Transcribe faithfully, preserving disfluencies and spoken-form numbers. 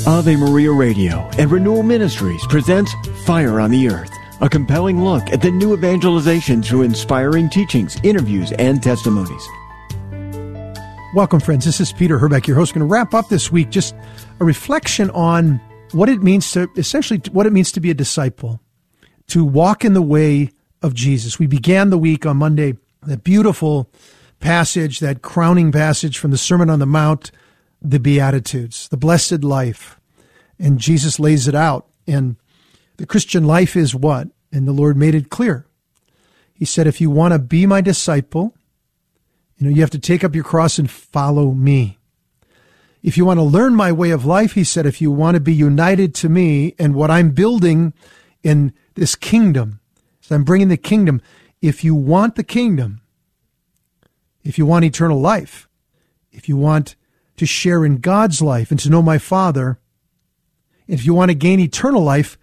Ave Maria Radio and Renewal Ministries presents Fire on the Earth, a compelling look at the new evangelization through inspiring teachings, interviews, and testimonies. Welcome, friends. This is Peter Herbeck, your host. Going to wrap up this week just a reflection on what it means to, essentially, what it means to be a disciple, to walk in the way of Jesus. We began the week on Monday, that beautiful passage, that crowning passage from the Sermon on the Mount, the Beatitudes, the blessed life. And Jesus lays it out. And the Christian life is what? And the Lord made it clear. He said, if you want to be my disciple, you know, you have to take up your cross and follow me. If you want to learn my way of life, he said, if you want to be united to me and what I'm building in this kingdom, so I'm bringing the kingdom. If you want the kingdom, if you want eternal life, if you want to share in God's life and to know my Father, if you want to gain eternal life,